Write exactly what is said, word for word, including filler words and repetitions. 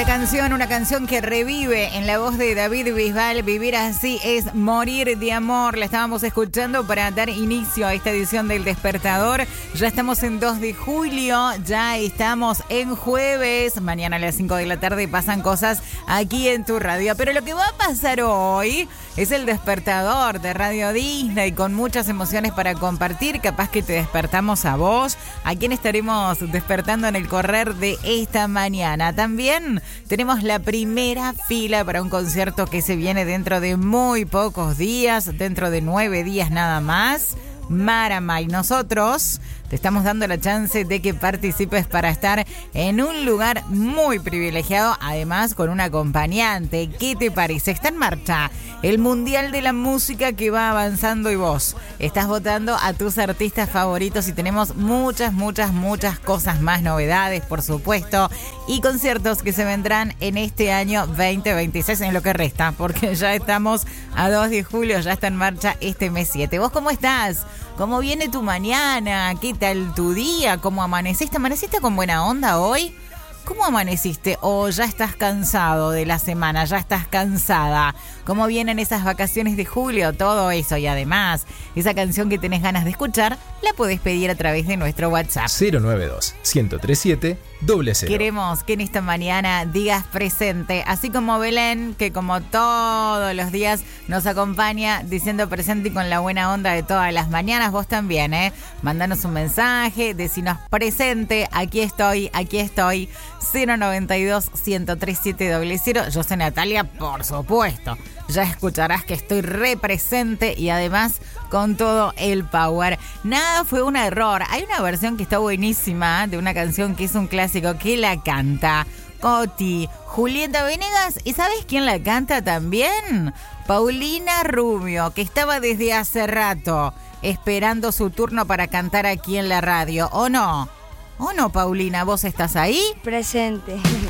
Una canción, una canción que revive en la voz de David Bisbal. Vivir así es morir de amor. La estábamos escuchando para dar inicio a esta edición del Despertador. Ya estamos en dos de julio, ya estamos en jueves. Mañana a las cinco de la tarde pasan cosas aquí en tu radio. Pero lo que va a pasar hoy es el Despertador de Radio Disney, con muchas emociones para compartir. Capaz que te despertamos a vos, a quien estaremos despertando en el correr de esta mañana. También tenemos la primera fila para un concierto que se viene dentro de muy pocos días, dentro de nueve días nada más. Marama, y nosotros te estamos dando la chance de que participes para estar en un lugar muy privilegiado, además con un acompañante. ¿Qué te parece? Está en marcha el Mundial de la Música que va avanzando y vos estás votando a tus artistas favoritos y tenemos muchas, muchas, muchas cosas más, novedades, por supuesto, y conciertos que se vendrán en este año veinte veintiséis, en lo que resta, porque ya estamos a dos de julio, ya está en marcha este mes siete. ¿Vos cómo estás? ¿Cómo viene tu mañana? ¿Qué tal tu día? ¿Cómo amaneciste? ¿Amaneciste con buena onda hoy? ¿Cómo amaneciste? ¿O ya estás cansado de la semana? ¿Ya estás cansada? ¿Cómo vienen esas vacaciones de julio? Todo eso, y además, esa canción que tenés ganas de escuchar, la podés pedir a través de nuestro WhatsApp. cero nueve dos, uno cero tres siete, cero cero. Queremos que en esta mañana digas presente, así como Belén, que como todos los días nos acompaña diciendo presente y con la buena onda de todas las mañanas. Vos también, ¿eh? Mandanos un mensaje, decinos presente, aquí estoy, aquí estoy. Cero noventa y dos, uno tres siete, cero cero. Yo soy Natalia, por supuesto. Ya escucharás que estoy represente y además con todo el power. Nada fue un error. Hay una versión que está buenísima de una canción que es un clásico, que la canta Coti, Julieta Venegas. ¿Y sabes quién la canta también? Paulina Rubio, que estaba desde hace rato esperando su turno para cantar aquí en la radio. ¿O no? ¿O no, Paulina? ¿Vos estás ahí? Presente.